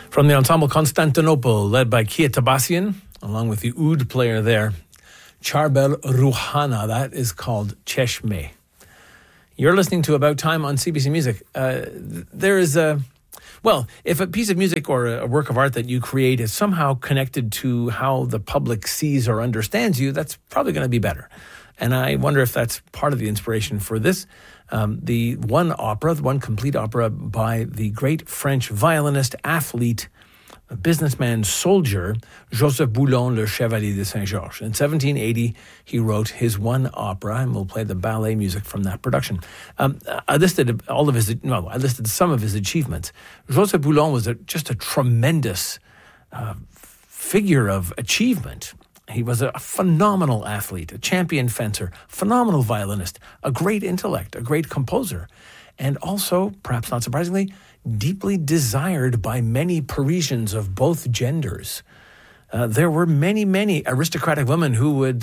From the ensemble Constantinople, led by Kia Tabassian, along with the oud player there, Charbel Rouhana. That is called Cheshme. You're listening to About Time on CBC Music. There is if a piece of music or a work of art that you create is somehow connected to how the public sees or understands you, that's probably going to be better. And I wonder if that's part of the inspiration for this. The one complete opera by the great French violinist, athlete, businessman, soldier, Joseph Boulon, Le Chevalier de Saint-Georges. In 1780, he wrote his one opera, and we'll play the ballet music from that production. I listed some of his achievements. Joseph Boulon was just a tremendous figure of achievement. He was a phenomenal athlete, a champion fencer, phenomenal violinist, a great intellect, a great composer, and also, perhaps not surprisingly, deeply desired by many Parisians of both genders. There were many, many aristocratic women who would,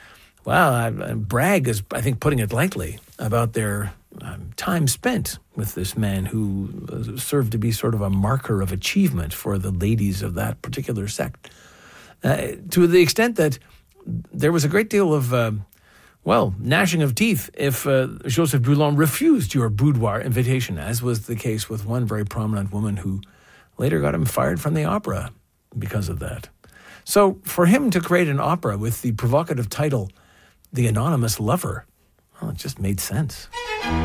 brag is, I think, putting it lightly, about their time spent with this man who served to be sort of a marker of achievement for the ladies of that particular sect. To the extent that there was a great deal of, gnashing of teeth if Joseph Boulon refused your boudoir invitation, as was the case with one very prominent woman who later got him fired from the opera because of that. So for him to create an opera with the provocative title, The Anonymous Lover, it just made sense.